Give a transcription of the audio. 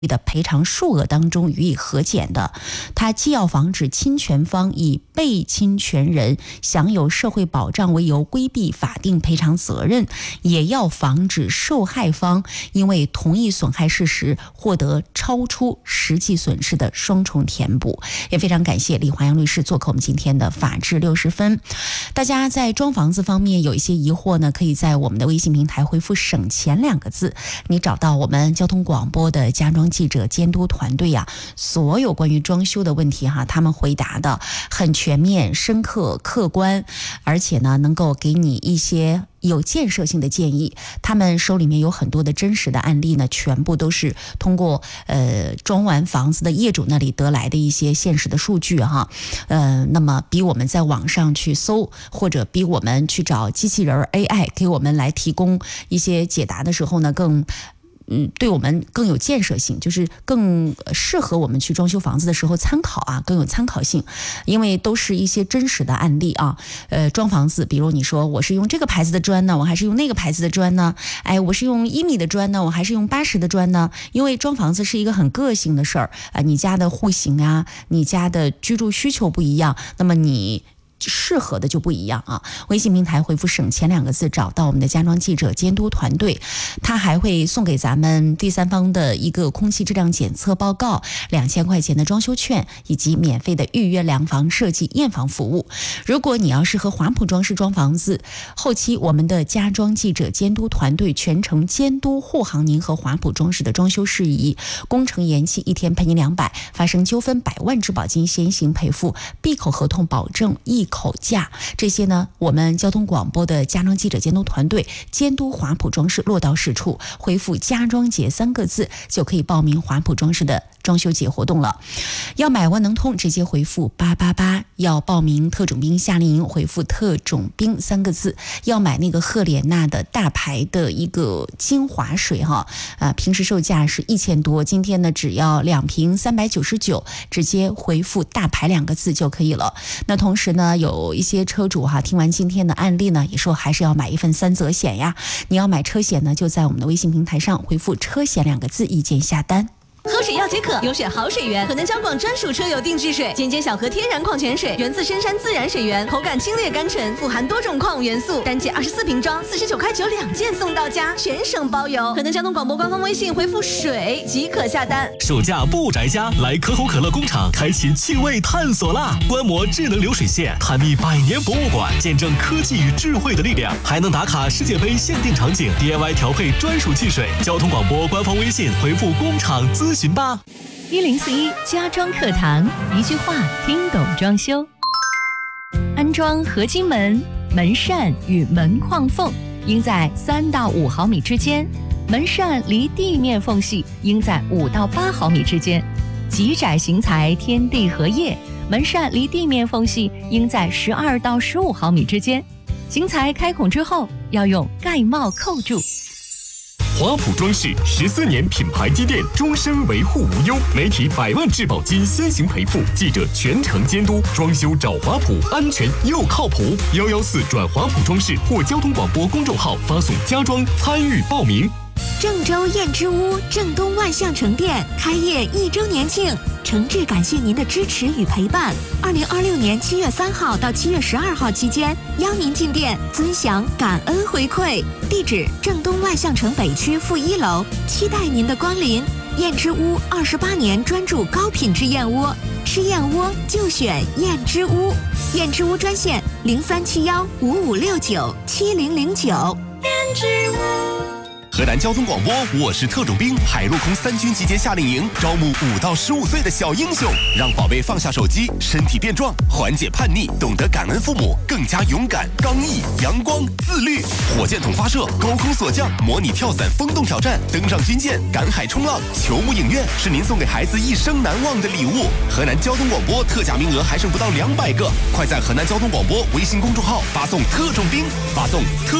的赔偿数额当中予以核减的。它既要防止侵权方以被侵权人享有社会保障为由规避法定赔偿责任，也要防止受害方因为同一损害事实获得超出实际损失的双重填补。也非常感谢李华阳律师做客我们今天的法治60分。大家在装房子方面有一些疑惑呢，可以在我们的微信平台回复省钱2个字，你找到我们交通广播的家装记者监督团队呀，所有关于装修的问题他们回答的很全面、深刻、客观，而且呢能够给你一些有建设性的建议。他们手里面有很多的真实的案例呢，全部都是通过装完房子的业主那里得来的一些现实的数据那么比我们在网上去搜，或者比我们去找机器人 AI 给我们来提供一些解答的时候呢，对我们更有建设性，就是更适合我们去装修房子的时候参考更有参考性，因为都是一些真实的案例装房子，比如你说我是用这个牌子的砖呢，我还是用那个牌子的砖呢？我是用1米的砖呢，我还是用80的砖呢？因为装房子是一个很个性的事儿你家的户型你家的居住需求不一样，那么你适合的就不一样微信平台回复省钱2个字，找到我们的家装记者监督团队，他还会送给咱们第三方的一个空气质量检测报告、2000块钱的装修券，以及免费的预约量房设计验房服务。如果你要是和华普装饰装房子，后期我们的家装记者监督团队全程监督护航您和华普装饰的装修事宜，工程延期1天赔您200，发生纠纷100万质保金先行赔付，闭口合同保证一口价。这些呢，我们交通广播的家装记者监督团队监督华普装饰落到实处，回复家装节3个字就可以报名华普装饰的装修节活动了。要买万能通直接回复888，要报名特种兵夏令营回复特种兵3个字，要买那个赫莲娜的大牌的一个精华水平时售价是1000多，今天呢只要2瓶399，直接回复大牌2个字就可以了。那同时呢，有一些车主听完今天的案例呢，也说还是要买一份3责险呀。你要买车险呢，就在我们的微信平台上回复车险2个字，一键下单。 喝水要解渴，优选好水源，河南交广专属车友定制水，间小河天然矿泉水，源自深山自然水源，口感清冽甘醇，富含多种矿物元素，单件24瓶装，49块92件送到家，全省包邮。河南交通广播官方微信回复水即可下单。 暑假不宅家，来可口可乐工厂开启趣味探索啦！观摩智能流水线，探秘100年博物馆，见证科技与智慧的力量，还能打卡世界杯限定场景， DIY 调配专属汽水。交通广播官方微信回复工厂咨询吧。 1041家装课堂，一句话听懂装修。安装合金门、门扇与门框缝应在3到5毫米之间，门扇离地面缝隙应在5到8毫米之间。极窄型材天地合页，门扇离地面缝隙应在12到15毫米之间。型材开孔之后要用盖帽扣住。 华普装饰14年品牌积淀，终身维护无忧，媒体100万质保金先行赔付，记者全程监督，装修找华普，安全又靠谱。114转华普装饰或交通广播公众号发送家装参与报名。 郑州燕之屋正东万象城店开业1周年庆，诚挚感谢您的支持与陪伴。2026年7月3号到7月12号期间，邀您进店尊享感恩回馈。地址：正东万象城北区负1楼，期待您的光临。燕之屋28年专注高品质燕窝，吃燕窝就选燕之屋。燕之屋专线037155697009。 燕之屋。 河南交通广播，我是特种兵，海陆空3军集结夏令营，招募5到15岁的小英雄，让宝贝放下手机，身体变壮，缓解叛逆，懂得感恩父母，更加勇敢、刚毅、阳光、自律。火箭筒发射，高空锁降，模拟跳伞风洞挑战，登上军舰，赶海冲浪，球幕影院是您送给孩子一生难忘的礼物。河南交通广播特价名额还剩不到200个，快在河南交通广播微信公众号发送特种兵，发送特